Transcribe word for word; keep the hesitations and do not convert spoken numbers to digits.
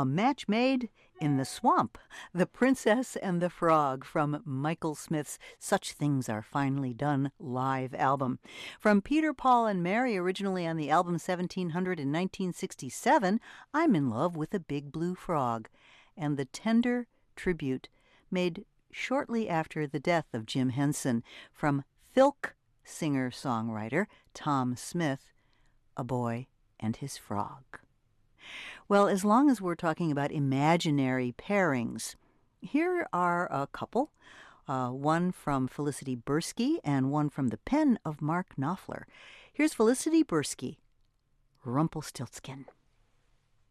A Match Made in the Swamp, The Princess and the Frog from Michael Smith's Such Things Are Finely Done live album. From Peter, Paul, and Mary, originally on the album seventeen hundred in nineteen sixty-seven, I'm in Love with a Big Blue Frog, and the tender tribute made shortly after the death of Jim Henson from Filk singer-songwriter Tom Smith, A Boy and His Frog. Well, as long as we're talking about imaginary pairings, here are a couple, uh, one from Felicity Bursky and one from the pen of Mark Knopfler. Here's Felicity Bursky, Rumpelstiltskin.